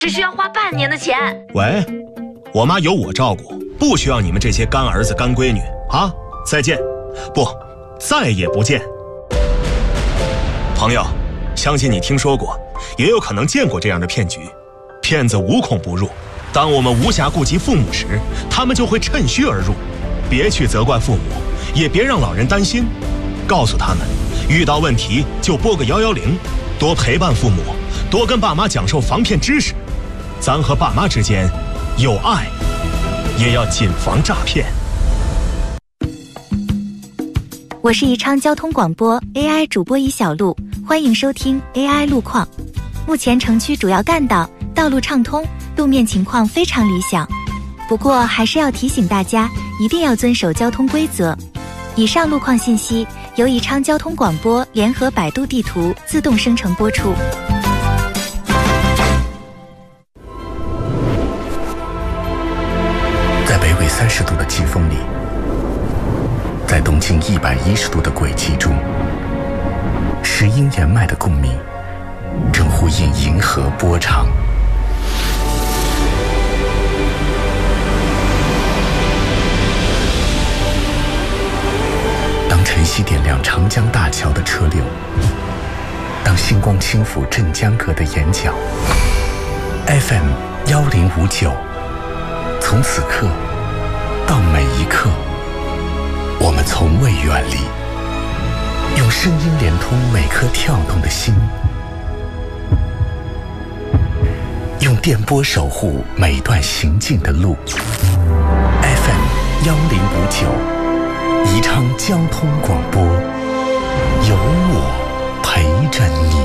只需要花半年的钱。 喂，我妈有我照顾，不需要你们这些干儿子干闺女啊！再见，不，再也不见。朋友，相信你听说过，也有可能见过这样的骗局。骗子无孔不入，当我们无暇顾及父母时，他们就会趁虚而入。别去责怪父母，也别让老人担心，告诉他们，遇到问题就拨个110，多陪伴父母，多跟爸妈讲授防骗知识。咱和爸妈之间有爱，也要谨防诈骗。 我是宜昌交通广播 AI 主播宜小璐，欢迎收听 AI 路况。目前城区主要干道道路畅通，路面情况非常理想，不过还是要提醒大家一定要遵守交通规则。以上路况信息由宜昌交通广播联合百度地图自动生成播出。 在北纬30度的季风里，在东经110度的轨迹中，石英岩脉的共鸣正呼应银河波长。当晨曦点亮长江大桥的车流，当星光轻抚镇江阁的眼角， FM1059，从此刻到每一刻，我们从未远离，用声音连通每颗跳动的心，用电波守护每段行进的路。 FM1059，宜昌交通广播，有我陪着你。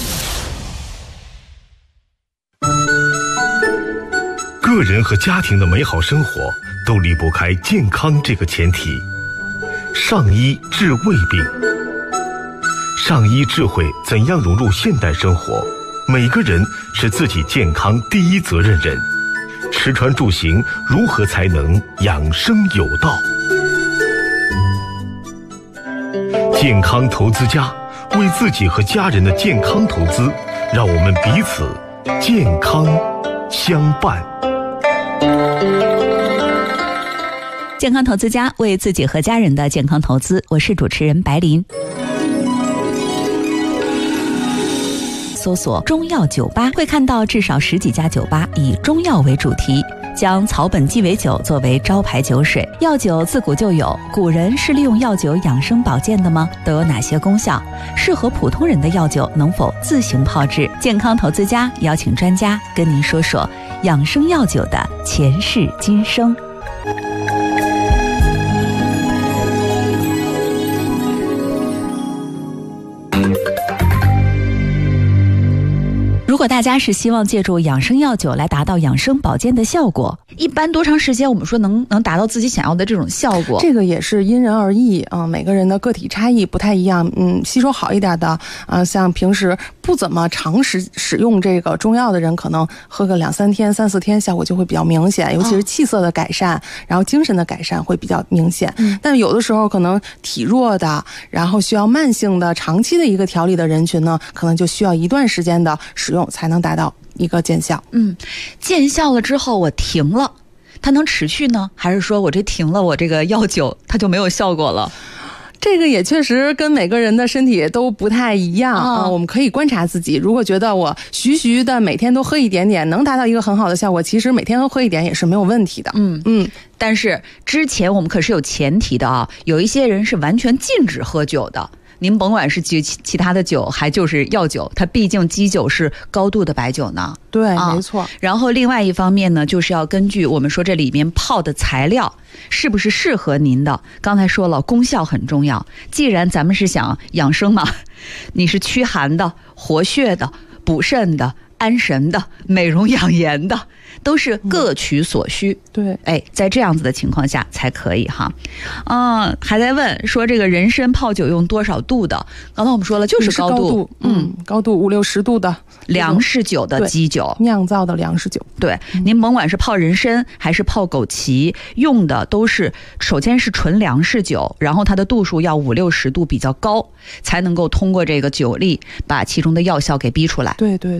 个人和家庭的美好生活都离不开健康这个前提。上医治胃病，上医智慧怎样融入现代生活？每个人是自己健康第一责任人。吃穿住行如何才能养生有道？健康投资家，为自己和家人的健康投资，让我们彼此健康相伴。 健康投资家，为自己和家人的健康投资，我是主持人白琳。搜索中药酒吧，会看到至少10几家酒吧以中药为主题，将草本鸡尾酒作为招牌酒水。药酒自古就有，古人是利用药酒养生保健的吗？都有哪些功效？适合普通人的药酒能否自行泡制？健康投资家邀请专家跟您说说养生药酒的前世今生。如果大家是希望借助养生药酒来达到养生保健的效果，一般多长时间我们说能达到自己想要的这种效果？ 这个也是因人而异啊，每个人的个体差异不太一样。吸收好一点的像平时不怎么常使用这个中药的人，可能喝个2-3天、3-4天，效果就会比较明显，尤其是气色的改善，然后精神的改善会比较明显。但有的时候可能体弱的，然后需要慢性的、长期的一个调理的人群呢，可能就需要一段时间的使用才能达到一个见效。 见效了之后我停了，它能持续呢？还是说我这停了，我这个药酒它就没有效果了？ 这个也确实跟每个人的身体都不太一样我们可以观察自己，如果觉得我徐的每天都喝一点点能达到一个很好的效果，其实每天都喝一点也是没有问题的。 但是之前我们可是有前提的啊，有一些人是完全禁止喝酒的。您甭管是其他的酒还就是药酒，它毕竟基酒是高度的白酒呢。 对，没错。 然后另外一方面呢，就是要根据我们说这里面泡的材料是不是适合您的。刚才说了，功效很重要。既然咱们是想养生嘛，你是驱寒的、活血的、补肾的、安神的、美容养颜的，都是各取所需。 对， 在这样子的情况下才可以哈。还在问说这个人参泡酒用多少度的？刚才我们说了，就是高度， 高度5-60度的粮食酒的基酒， 酿造的粮食酒。 对，您甭管是泡人参还是泡枸杞，用的都是首先是纯粮食酒，然后它的度数要5-60度比较高，才能够通过这个酒力把其中的药效给逼出来。 对对对，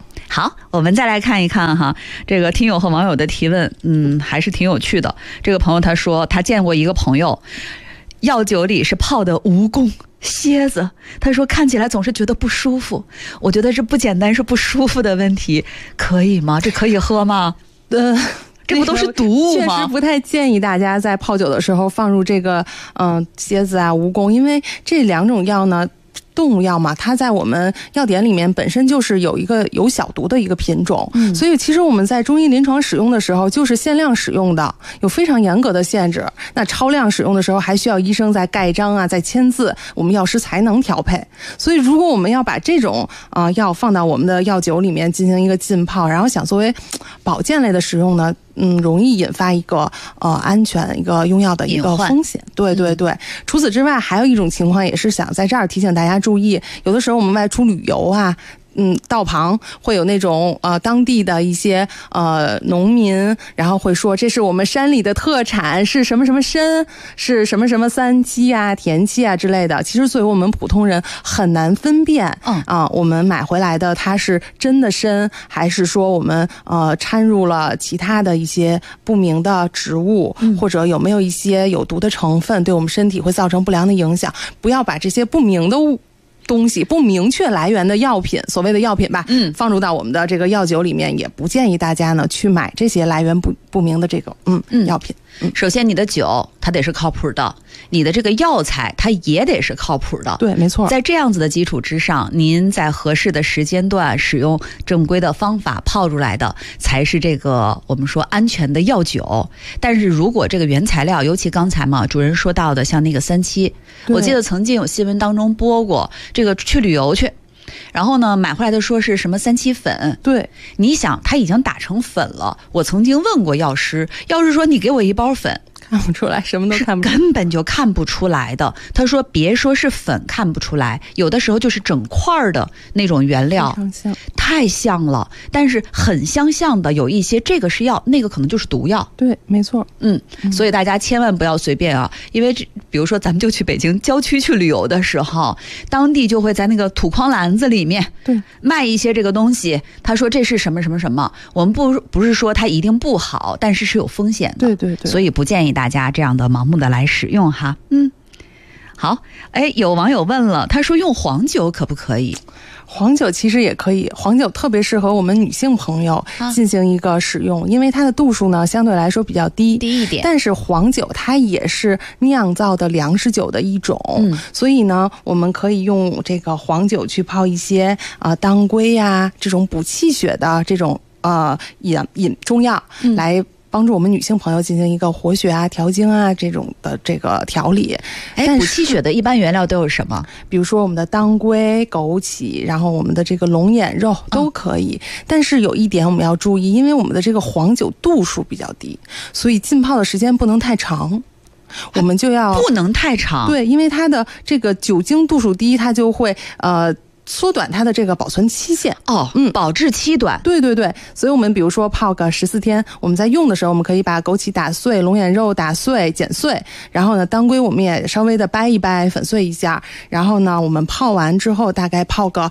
好，我们再来看一看哈，这个听友和网友的提问，还是挺有趣的。这个朋友他说他见过一个朋友，药酒里是泡的蜈蚣、蝎子，他说看起来总是觉得不舒服。我觉得这不简单是不舒服的问题，可以吗？这可以喝吗？这不都是毒物吗？ 确实不太建议大家在泡酒的时候放入这个蝎子啊、蜈蚣，因为这两种药呢，动物药嘛，它在我们药典里面本身就是有一个有小毒的一个品种，所以其实我们在中医临床使用的时候就是限量使用的，有非常严格的限制。那超量使用的时候还需要医生在盖章啊、在签字，我们药师才能调配。所以如果我们要把这种药放到我们的药酒里面进行一个浸泡，然后想作为保健类的使用呢，容易引发一个安全一个用药的一个风险。对对对。除此之外，还有一种情况也是想在这儿提醒大家注意，有的时候我们外出旅游啊。道旁会有那种当地的一些农民，然后会说这是我们山里的特产，是什么什么参，是什么什么三七啊、田七啊之类的。其实作为我们普通人很难分辨，我们买回来的它是真的参，还是说我们掺入了其他的一些不明的植物，或者有没有一些有毒的成分，对我们身体会造成不良的影响。不要把这些不明的东西、不明确来源的药品，所谓的药品吧，放入到我们的这个药酒里面，也不建议大家呢去买这些来源不明的这个药品。 首先你的酒它得是靠谱的，你的这个药材它也得是靠谱的。 对，没错。 在这样子的基础之上，您在合适的时间段使用正规的方法泡出来的，才是这个我们说安全的药酒。但是如果这个原材料，尤其刚才嘛主任说到的像那个三七，我记得曾经有新闻当中播过，这个去旅游去，然后呢买回来的说是什么三七粉。 对， 你想它已经打成粉了，我曾经问过药师，药师说你给我一包粉， 看不出来，什么都看不出来， 根本就看不出来的。他说别说是粉看不出来，有的时候就是整块的那种原料，太像了，但是很相像的有一些，这个是药，那个可能就是毒药。 对，没错。 所以大家千万不要随便啊，因为比如说咱们就去北京郊区去旅游的时候，当地就会在那个土筐篮子里面卖一些这个东西，他说这是什么什么什么，我们不是说它一定不好，但是是有风险的。 对对对， 所以不建议大家这样的盲目的来使用哈。好，有网友问了，他说用黄酒可不可以？ 黄酒其实也可以，黄酒特别适合我们女性朋友进行一个使用，因为它的度数呢相对来说比较低一点，但是黄酒它也是酿造的粮食酒的一种，所以呢我们可以用这个黄酒去泡一些当归呀这种补气血的这种饮中药来帮助我们女性朋友进行一个活血啊、调经啊这种的这个调理。 补气血的一般原料都有什么？ 比如说我们的当归、枸杞，然后我们的这个龙眼肉都可以。但是有一点我们要注意，因为我们的这个黄酒度数比较低，所以浸泡的时间不能太长。我们就要不能太长， 对，因为它的这个酒精度数低，它就会缩短它的这个保存期限保质期短。 对对对，所以我们比如说泡个14天，我们在用的时候，我们可以把枸杞打碎，龙眼肉打碎剪碎，然后呢当归我们也稍微的掰一掰，粉碎一下，然后呢我们泡完之后大概泡个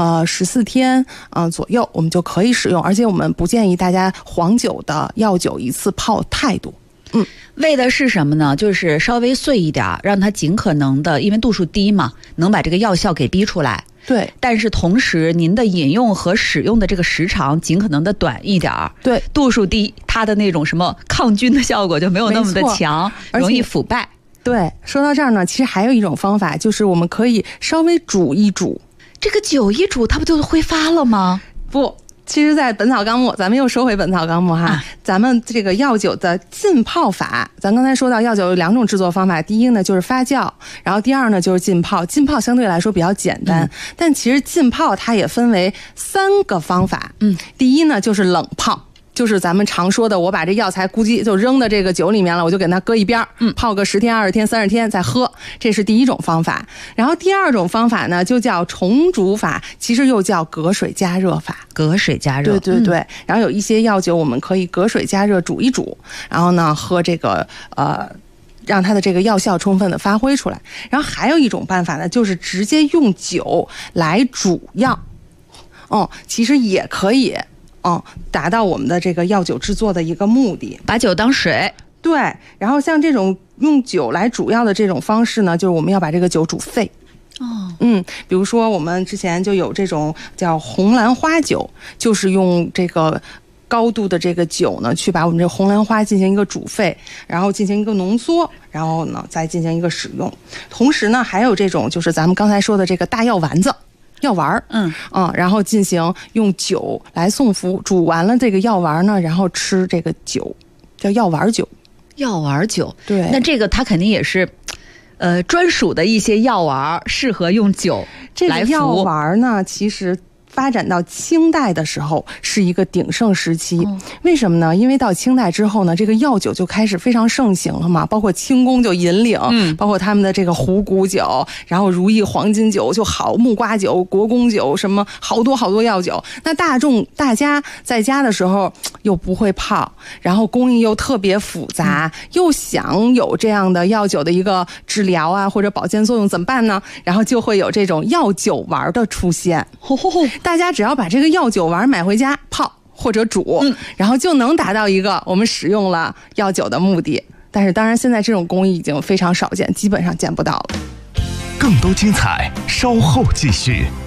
14天左右，我们就可以使用。而且我们不建议大家黄酒的药酒一次泡太多。 为的是什么呢？就是稍微碎一点，让它尽可能的，因为度数低嘛，能把这个药效给逼出来。 对， 但是同时您的饮用和使用的这个时长尽可能的短一点。 对， 度数低，它的那种什么抗菌的效果就没有那么的强，容易腐败。 对，说到这儿呢，其实还有一种方法，就是我们可以稍微煮一煮。 这个酒一煮，它不就挥发了吗？ 不。其实在本草纲目，咱们又说回本草纲目哈，咱们这个药酒的浸泡法，咱刚才说到药酒有2种制作方法，第一呢就是发酵，然后第二呢就是浸泡。浸泡相对来说比较简单，但其实浸泡它也分为3个方法。第一呢就是冷泡，就是咱们常说的，我把这药材估计就扔到这个酒里面了，我就给它搁一边，泡个10天、20天、30天再喝，这是第一种方法。然后第二种方法呢，就叫重煮法，其实又叫隔水加热法。 隔水加热， 对对对。然后有一些药酒我们可以隔水加热煮一煮，然后呢喝这个让它的这个药效充分的发挥出来。然后还有一种办法呢，就是直接用酒来煮药。 其实也可以达到我们的这个药酒制作的一个目的， 把酒当水。 对，然后像这种用酒来煮药的这种方式呢，就是我们要把这个酒煮沸。比如说我们之前就有这种叫红兰花酒，就是用这个高度的这个酒呢，去把我们这个红兰花进行一个煮沸，然后进行一个浓缩，然后呢再进行一个使用。同时呢，还有这种就是咱们刚才说的这个大药丸子。药丸然后进行用酒来送服，煮完了这个药丸呢，然后吃这个酒，叫药丸酒。 药丸酒， 对， 那这个它肯定也是，专属的一些药丸，适合用酒来服。 这个药丸呢，其实发展到清代的时候是一个鼎盛时期。为什么呢？因为到清代之后呢，这个药酒就开始非常盛行了嘛，包括清宫就引领，包括他们的这个虎骨酒，然后如意黄金酒就好，木瓜酒、国公酒，什么好多药酒。那大家在家的时候又不会泡，然后工艺又特别复杂，又想有这样的药酒的一个治疗啊或者保健作用，怎么办呢？然后就会有这种药酒丸的出现。大家只要把这个药酒丸买回家泡或者煮，然后就能达到一个我们使用了药酒的目的。但是当然现在这种工艺已经非常少见，基本上见不到了。 更多精彩稍后继续。